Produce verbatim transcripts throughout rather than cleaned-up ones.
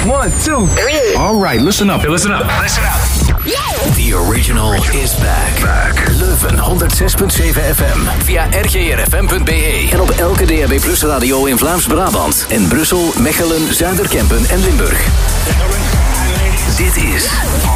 One, two, three. All right, listen up. Hey, listen up. Listen up. The original is back. back. Leuven honderd zes komma zeven F M. Via r g r f m punt b e. En op elke D A B Plus radio in Vlaams-Brabant. En Brussel, Mechelen, Zuiderkempen en Limburg. Dit is...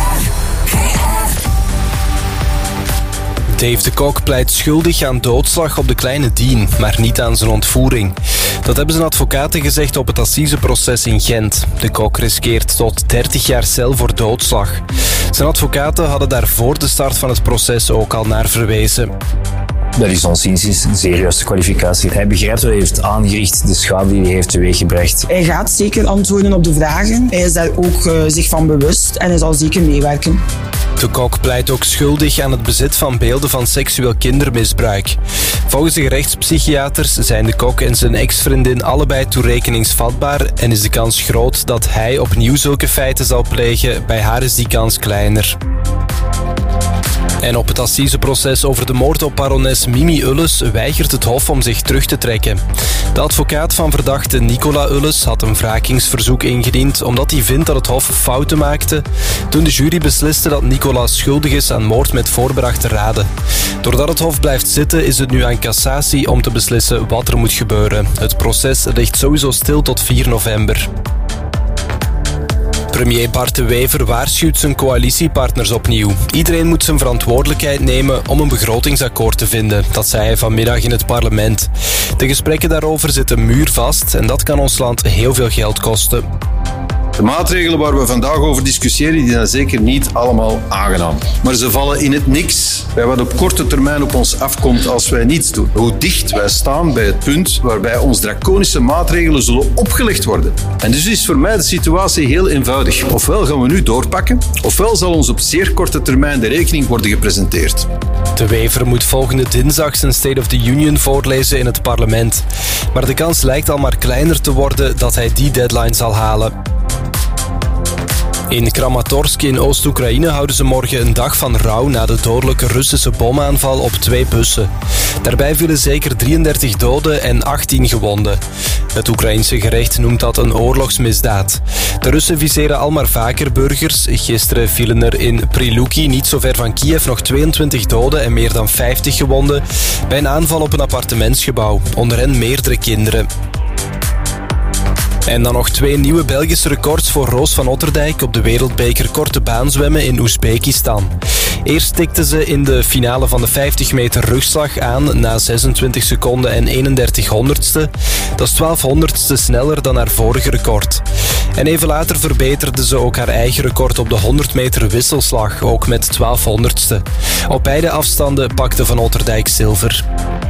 Dave de Kok pleit schuldig aan doodslag op de kleine Dien, maar niet aan zijn ontvoering. Dat hebben zijn advocaten gezegd op het assiseproces in Gent. De Kok riskeert tot dertig jaar cel voor doodslag. Zijn advocaten hadden daar voor de start van het proces ook al naar verwezen. Dat is ons inziens een zeer juiste kwalificatie. Hij begrijpt wat hij heeft aangericht, de schade die hij heeft teweeggebracht. Hij gaat zeker antwoorden op de vragen. Hij is daar ook uh, zich van bewust en hij zal zeker meewerken. De Kok pleit ook schuldig aan het bezit van beelden van seksueel kindermisbruik. Volgens de gerechtspsychiaters zijn de Kok en zijn ex-vriendin allebei toerekeningsvatbaar en is de kans groot dat hij opnieuw zulke feiten zal plegen. Bij haar is die kans kleiner. En op het assiseproces over de moord op barones Mimi Ulles weigert het Hof om zich terug te trekken. De advocaat van verdachte Nicola Ulles had een wrakingsverzoek ingediend omdat hij vindt dat het Hof fouten maakte toen de jury besliste dat Nicola schuldig is aan moord met voorbedachte raden. Doordat het Hof blijft zitten is het nu aan cassatie om te beslissen wat er moet gebeuren. Het proces ligt sowieso stil tot vier november. Premier Bart de Wever waarschuwt zijn coalitiepartners opnieuw. Iedereen moet zijn verantwoordelijkheid nemen om een begrotingsakkoord te vinden. Dat zei hij vanmiddag in het parlement. De gesprekken daarover zitten muurvast en dat kan ons land heel veel geld kosten. De maatregelen waar we vandaag over discussiëren, die zijn zeker niet allemaal aangenaam. Maar ze vallen in het niks bij wat op korte termijn op ons afkomt als wij niets doen. Hoe dicht wij staan bij het punt waarbij ons draconische maatregelen zullen opgelegd worden. En dus is voor mij de situatie heel eenvoudig. Ofwel gaan we nu doorpakken, ofwel zal ons op zeer korte termijn de rekening worden gepresenteerd. De Wever moet volgende dinsdag zijn State of the Union voorlezen in het parlement. Maar de kans lijkt al maar kleiner te worden dat hij die deadline zal halen. In Kramatorsk in Oost-Oekraïne houden ze morgen een dag van rouw na de dodelijke Russische bomaanval op twee bussen. Daarbij vielen zeker drieëndertig doden en achttien gewonden. Het Oekraïense gerecht noemt dat een oorlogsmisdaad. De Russen viseren al maar vaker burgers. Gisteren vielen er in Priluki, niet zo ver van Kiev, nog tweeëntwintig doden en meer dan vijftig gewonden bij een aanval op een appartementsgebouw. Onder hen meerdere kinderen. En dan nog twee nieuwe Belgische records voor Roos van Otterdijk op de wereldbeker korte baan zwemmen in Oezbekistan. Eerst tikte ze in de finale van de vijftig meter rugslag aan na zesentwintig seconden en eenendertig honderdste. Dat is twaalf honderdste sneller dan haar vorige record. En even later verbeterde ze ook haar eigen record op de honderd meter wisselslag, ook met twaalf honderdste. Op beide afstanden pakte Van Otterdijk zilver.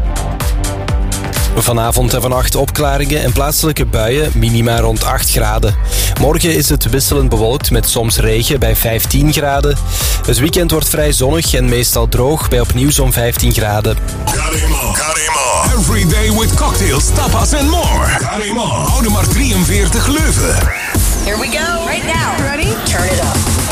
Vanavond en vannacht opklaringen en plaatselijke buien, minima rond acht graden. Morgen is het wisselend bewolkt met soms regen bij vijftien graden. Het weekend wordt vrij zonnig en meestal droog bij opnieuw zo'n vijftien graden. Karima, Karima. Every day with cocktails, tapas and more. Karima. Oude maar drieënveertig Leuven. Here we go. Right now. Ready? Turn it up.